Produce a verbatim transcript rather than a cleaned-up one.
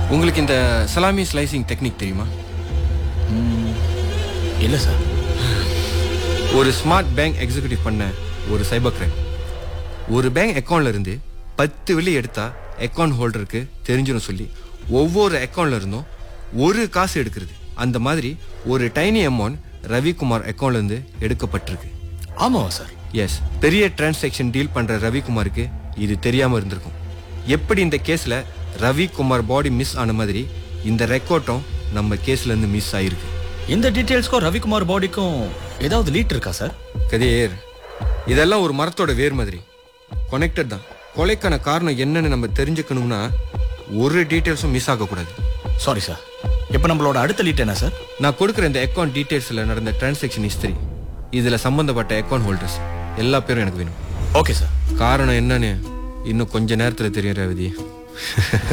உங்களுக்கு இந்த salami slicing technique தெரியுமா? இல்லை சார். ஒரு ஸ்மார்ட் பேங்க் எக்ஸிக்யூட்டிவ் பண்ண ஒரு சைபர் கிரைம் ஒரு பேங்க் அக்கௌண்ட்ல இருந்து பத்து வெள்ளி எடுத்தா அக்கௌண்ட் ஹோல்டருக்கு தெரிஞ்சிடும் சொல்லி ஒவ்வொரு அக்கௌண்ட்ல இருந்தும் ஒரு காசு எடுக்கிறது. அந்த மாதிரி ஒரு டைனி அமௌண்ட் ரவிக்குமார் அக்கௌண்ட்ல இருந்து எடுக்கப்பட்டிருக்கு. ஆமாவா சார்? எஸ். பெரிய டிரான்சாக்ஷன் டீல் பண்ற ரவிக்குமாருக்கு இது தெரியாம இருந்திருக்கும். எப்படி இந்த கேஸ்ல ரவிக்குமார் பாடி மிஸ் ஆன மாதிரி இந்த ரெக்கார்டும் நம்ம கேஸ்ல இருந்து மிஸ் ஆயிருக்கு. இந்த டீடைல்ஸ்க்கும் ரவிக்குமார் பாடிக்கும் ஏதாவது லீட் இருக்கா சார்? கதிர், இதெல்லாம் ஒரு மரத்தோட வேர் மாதிரி கனெக்டட் தான். கொலைக்கான காரணம் என்னன்னு நம்ம தெரிஞ்சுக்கணும்னா ஒரு டீட்டெயில்ஸும் மிஸ் ஆகக்கூடாது. Sorry sir. இப்போ நம்மளோட அடுத்த லீட் என்ன சார்? நான் கொடுக்குற இந்த அக்கௌண்ட் டீட்டெயில்ஸில் நடந்த டிரான்சாக்ஷன் ஹிஸ்டரி, இதில் சம்பந்தப்பட்ட அக்கௌண்ட் ஹோல்டர்ஸ் எல்லா பேரும் எனக்கு வேணும். Okay sir. காரணம் என்னன்னு இன்னும் கொஞ்ச நேரத்தில் தெரியும் ரவி.